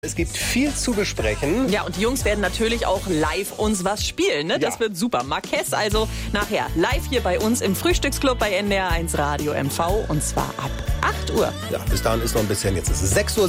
Es gibt viel zu besprechen. Ja, und die Jungs werden natürlich auch live uns was spielen. Ne? Das wird super. Marquez also nachher live hier bei uns im Frühstücksclub bei NDR1 Radio MV. Und zwar ab 8 Uhr. Ja, bis dahin ist noch ein bisschen. Jetzt ist es 6:07 Uhr.